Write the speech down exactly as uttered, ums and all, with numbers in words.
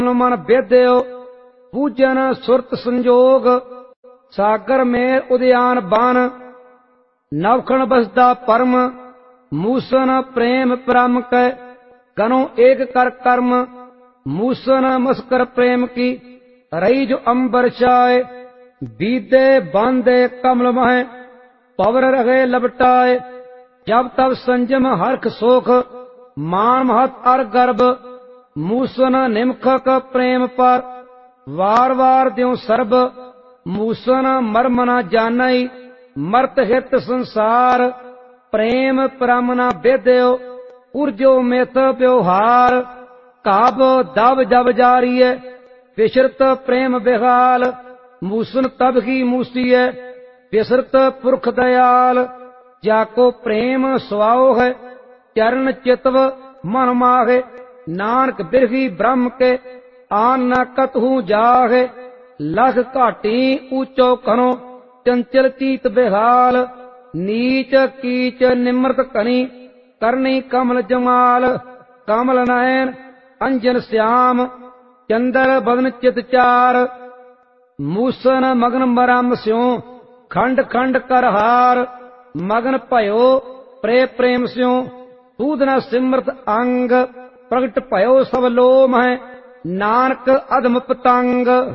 मन बेद्यो पूजन सुरत संजोग सागर में उद्यान बान नवखण बसदा परम मूसन प्रेम परम कै गनो एक कर कर्म मूसन मस्कर प्रेम की रही जो अंबर चाय बीदे बांधे कमल मह पवर रहे लपटाए जब तब संजम हर्ख सोख मान महत अर गर्भ मूसन निमखक प्रेम पर वार वार द्यों सर्ब मूसन मर्म न जानई मर्त हित संसार प्रेम परम न बेद्यो उर्जो मेथ व्यवहार काब दब जब जारिय विशरत प्रेम बेहाल मूसन तब की मूसीय विसरत पुरख दयाल जाको प्रेम स्वाओ है चरण चितव मन माहे नानक बिरही ब्रह्म के आन न कतहु जाहे लख घाटी ऊंचो कनो चंचल चीत बेहाल नीच कीच निमृत कनी करनी कमल जमाल कमल नयन अंजन श्याम चंदर बदन चित चार मूसन मगन मरम स्यों खंड खंड कर हार मगन भयो प्रे प्रेम स्यों सूदन सिमृत अंग प्रगट भयो सब लोम है नानक अधम पतंग।